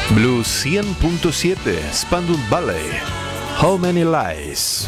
Blue 100.7, Spandau Ballet, How Many Lies.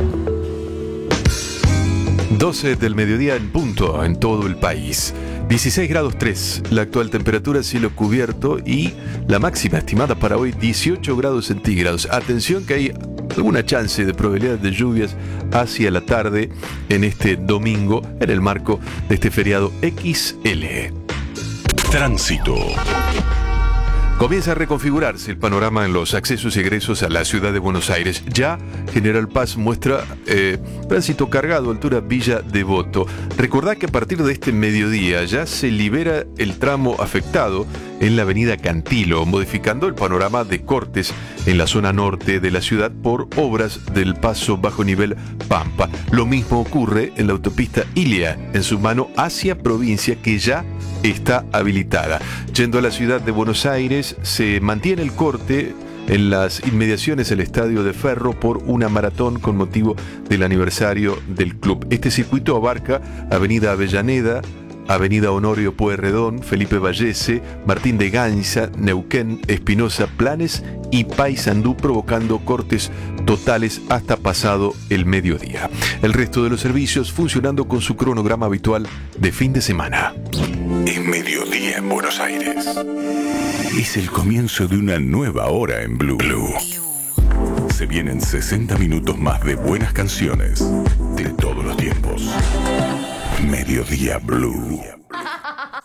12 del mediodía en punto en todo el país. 16 grados 3, la actual temperatura, cielo cubierto, y la máxima estimada para hoy 18 grados centígrados. Atención que hay alguna chance de probabilidad de lluvias hacia la tarde en este domingo en el marco de este feriado XL. Tránsito. Comienza a reconfigurarse el panorama en los accesos y egresos a la ciudad de Buenos Aires. Ya General Paz muestra tránsito cargado, altura Villa Devoto. Recordá que a partir de este mediodía ya se libera el tramo afectado en la avenida Cantilo, modificando el panorama de cortes en la zona norte de la ciudad por obras del paso bajo nivel Pampa. Lo mismo ocurre en la autopista Ilia, en su mano hacia provincia, que ya está habilitada. Yendo a la ciudad de Buenos Aires, se mantiene el corte en las inmediaciones del Estadio de Ferro por una maratón con motivo del aniversario del club. Este circuito abarca Avenida Avellaneda, Avenida Honorio Pueyrredón, Felipe Vallese, Martín de Gainza, Neuquén, Espinosa, Planes y Paysandú, provocando cortes totales hasta pasado el mediodía. El resto de los servicios funcionando con su cronograma habitual de fin de semana. Es mediodía en Buenos Aires. Es el comienzo de una nueva hora en Blue. Se vienen 60 minutos más de buenas canciones de todos los tiempos. Mediodía Blue.